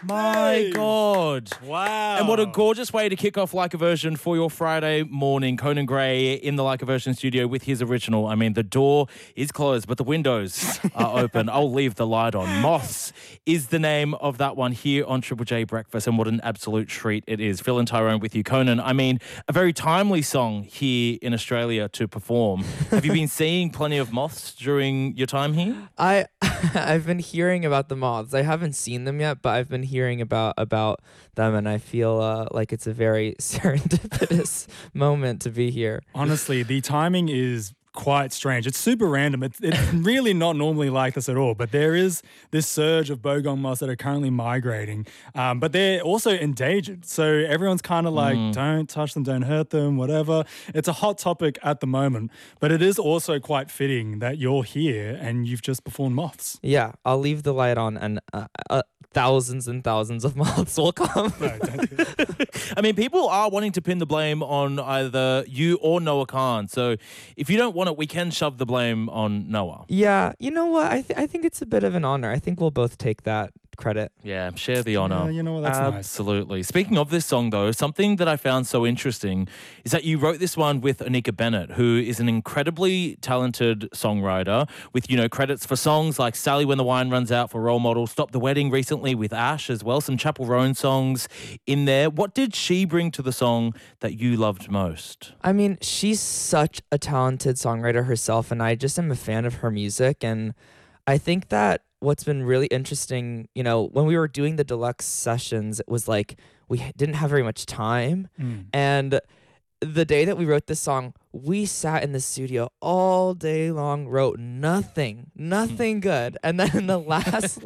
My God. Wow. And what a gorgeous way to kick off Like a Version for your Friday morning. Conan Gray in the Like a Version studio with his original. I mean, the door is closed, but the windows are open. I'll leave the light on. Moths is the name of that one here on Triple J Breakfast, and what an absolute treat it is. Phil and Tyrone with you. Conan, I mean, a very timely song here in Australia to perform. Have you been seeing plenty of moths during your time here? I've been hearing about the moths. I haven't seen them yet, but I've been hearing about them, and I feel like it's a very serendipitous moment to be here. Honestly, the timing is quite strange. It's super random. It's really not normally like this at all, but there is this surge of bogong moths that are currently migrating, but they're also endangered. So everyone's kind of like, don't touch them, don't hurt them, whatever. It's a hot topic at the moment, but it is also quite fitting that you're here and you've just performed moths. Yeah, I'll leave the light on, and thousands and thousands of moths will come. No, don't do that. I mean, people are wanting to pin the blame on either you or Noah Khan. So if you don't want it, we can shove the blame on Noah. Yeah, you know what? I think it's a bit of an honor. I think we'll both take that credit. Yeah, share the honor. Yeah, you know what? That's nice. Absolutely. Speaking of this song, though, something that I found so interesting is that you wrote this one with Anika Bennett, who is an incredibly talented songwriter with, credits for songs like Sally When the Wine Runs Out for Role Model, Stop the Wedding recently with Ash as well, some Chapel Roan songs in there. What did she bring to the song that you loved most? I mean, she's such a talented songwriter herself, and I just am a fan of her music. And I think that what's been really interesting, when we were doing the deluxe sessions, it was like we didn't have very much time. And the day that we wrote this song, we sat in the studio all day long, wrote nothing good. And then in the last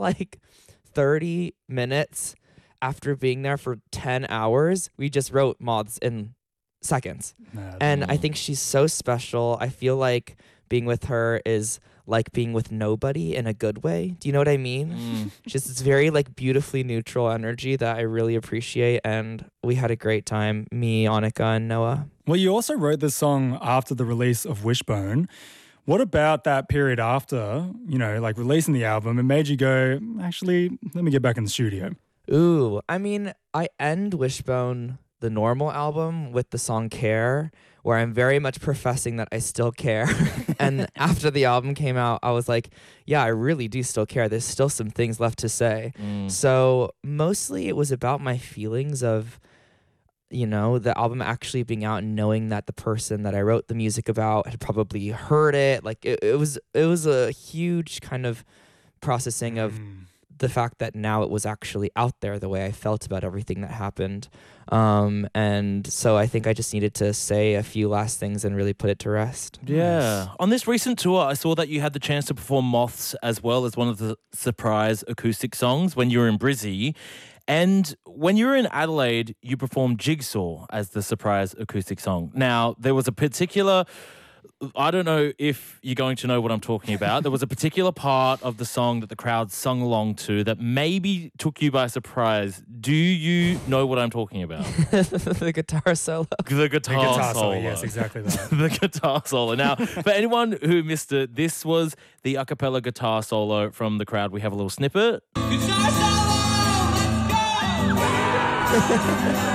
30 minutes after being there for 10 hours, we just wrote Moths in seconds. And I think she's so special. I feel like being with her is like being with nobody in a good way. Do you know what I mean? Just this very beautifully neutral energy that I really appreciate, and we had a great time, me, Annika, and Noah. Well, you also wrote this song after the release of Wishbone. What about that period after, releasing the album, it made you go, actually, let me get back in the studio? Ooh, I mean, I end Wishbone, the normal album, with the song Care, where I'm very much professing that I still care. And after the album came out, I was like, yeah, I really do still care. There's still some things left to say. So mostly it was about my feelings of, the album actually being out and knowing that the person that I wrote the music about had probably heard it. It was a huge kind of processing of the fact that now it was actually out there the way I felt about everything that happened. And so I think I just needed to say a few last things and really put it to rest. Yeah. On this recent tour, I saw that you had the chance to perform Moths as well as one of the surprise acoustic songs when you were in Brizzy. And when you were in Adelaide, you performed Jigsaw as the surprise acoustic song. Now, there was a particular... I don't know if you're going to know what I'm talking about. There was a particular part of the song that the crowd sung along to that maybe took you by surprise. Do you know what I'm talking about? The guitar solo. The guitar solo. Yes, exactly that. The guitar solo. Now, for anyone who missed it, this was the a cappella guitar solo from the crowd. We have a little snippet. Guitar solo! Let's go!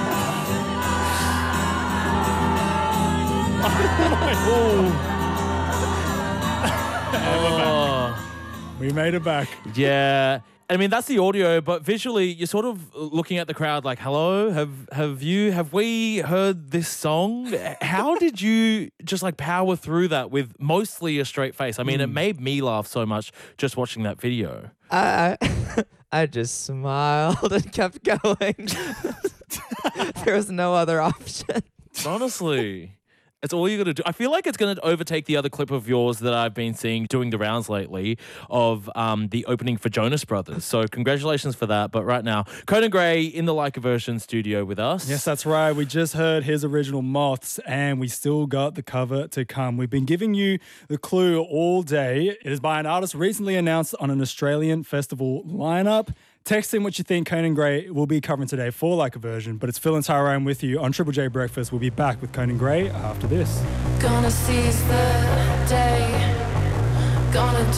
We made it back. Yeah. I mean, that's the audio, but visually, you're sort of looking at the crowd like, hello, have we heard this song? How did you just power through that with mostly a straight face? I mean, it made me laugh so much just watching that video. I just smiled and kept going. There was no other option. Honestly. It's all you got to do. I feel like it's going to overtake the other clip of yours that I've been seeing doing the rounds lately of the opening for Jonas Brothers. So congratulations for that. But right now, Conan Gray in the Like a Version studio with us. Yes, that's right. We just heard his original Moths, and we still got the cover to come. We've been giving you the clue all day. It is by an artist recently announced on an Australian festival lineup. Text in what you think Conan Gray will be covering today for Like a Version. But it's Phil and Tyrone with you on Triple J Breakfast. We'll be back with Conan Gray after this. Gonna seize the day. Gonna